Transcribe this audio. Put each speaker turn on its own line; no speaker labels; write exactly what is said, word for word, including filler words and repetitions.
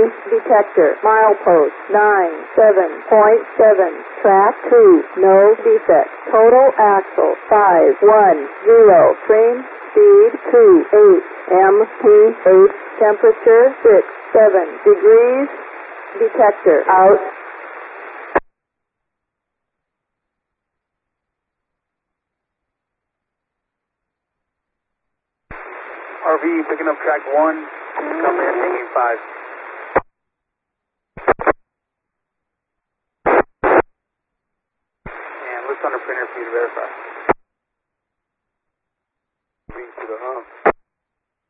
detector. Milepost nine seven point seven. Track two. No defect. Total axle five one zero. Train speed two eight. M P eight. Temperature six seven degrees. Detector out.
R V picking up track one, coming in, hanging five. And list under printer for you to verify.